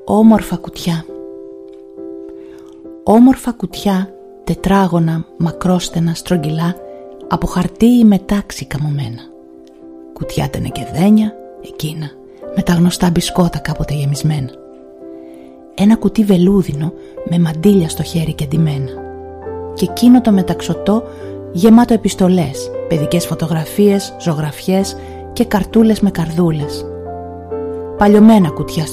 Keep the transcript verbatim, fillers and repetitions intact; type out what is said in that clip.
Όμορφα κουτιά. Όμορφα κουτιά, τετράγωνα, μακρόστενα, στρογγυλά, από χαρτί ή μετάξι καμωμένα. Κουτιά τενεκεδένια, εκείνα, με τα γνωστά μπισκότα κάποτε γεμισμένα. Ένα κουτί βελούδινο με μαντίλια στο χέρι και ντυμένα. Και εκείνο το μεταξωτό γεμάτο επιστολές, παιδικές φωτογραφίες, ζωγραφιές και καρτούλες με καρδούλες. Παλιωμένα κουτιά